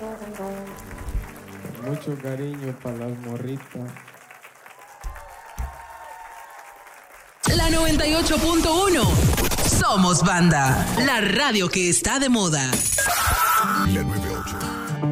Mucho cariño para las morritas. La 98.1. Somos banda. La radio que está de moda. La 98.